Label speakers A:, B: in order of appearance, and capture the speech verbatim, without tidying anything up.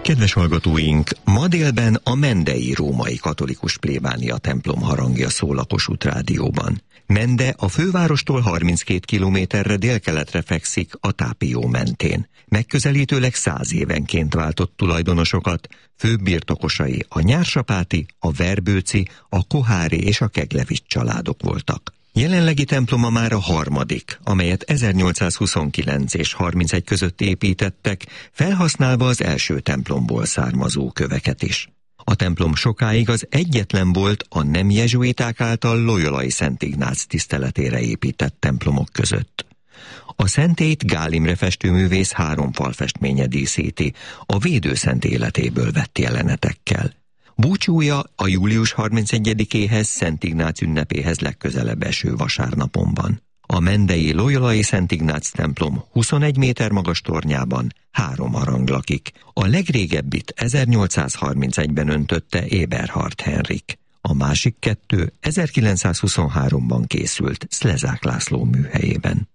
A: Kedves hallgatóink, ma délben a Mendei római katolikus plébánia templom harangja szól a Kossuth Rádióban. Mende a fővárostól harminckét kilométerre délkeletre fekszik a Tápió mentén. Megközelítőleg száz évenként váltott tulajdonosokat, főbb birtokosai a Nyársapáti, a Verbőci, a Kohári és a Keglevics családok voltak. Jelenlegi temploma már a harmadik, amelyet ezernyolcszázhuszonkilenc és harmincegy között építettek, felhasználva az első templomból származó köveket is. A templom sokáig az egyetlen volt a nem jezsuiták által loyolai Szent Ignác tiszteletére épített templomok között. A szentélyt Gál Imre festőművész három falfestménye díszíti, a védőszent életéből vett jelenetekkel. Búcsúja a július harmincegyedikéhez, Szent Ignác ünnepéhez legközelebb eső vasárnapon van. A mendei loyolai Szent Ignác templom huszonegy méter magas tornyában három harang lakik. A legrégebbit ezernyolcszázharmincegyben öntötte Eberhard Henrik. A másik kettő ezerkilencszázhuszonháromban készült Szlezák László műhelyében.